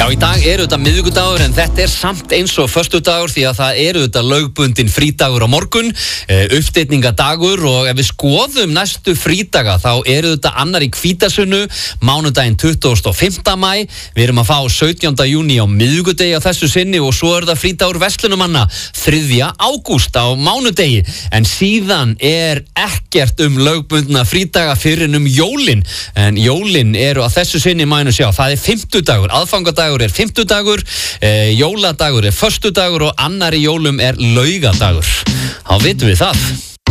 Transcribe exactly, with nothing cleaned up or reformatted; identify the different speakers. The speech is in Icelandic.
Speaker 1: Já, í dag er þetta miðvikudagur en þetta er samt eins og föstudagur því að það er þetta lögbundin frídagur á morgun, uppstilningadagur og ef við skoðum næstu frídaga þá er þetta annar í hvítasunnu, mánudaginn tuttugasta og fimmta maí, við erum að fá sautjánda júní á miðvikudegi á þessu sinni og svo er það frídagur verslunumanna þriðja ágúst á mánudegi en síðan er ekkert um lögbundna frídaga fyrir um jólin en jólin eru að þessu sinni mænu sjá, það er fimmtudagur, aðfangadagur Dagur er fimmtudagur, e, jóladagur er föstudagur og annar í jólum er laugadagur. Þá vitum við það.